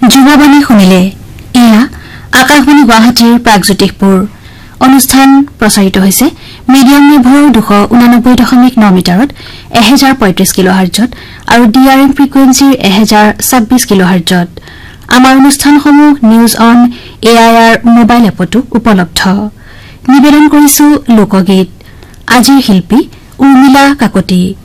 যুৱবাণী শুনিলে এয়া আকাশবাণী গুৱাহাটীৰ প্ৰাগজ্যোতিষপুৰ অনুষ্ঠান প্ৰচাৰিত হৈছে মিডিয়াম ৱেভৰ 289.9 মিটাৰত 1035 কিলোহাৰ্টজত আৰু ডিআৰএম ফ্ৰিকুৱেন্সিৰ 1026 কিলোহাৰ্টজত আমাৰ অনুষ্ঠানসমূহ নিউজ অন এআইআৰ মোবাইল এপতো উপলব্ধ নিবেদন কৰিছো লোকগীত আজিৰ শিল্পী উৰ্মিলা কাকতি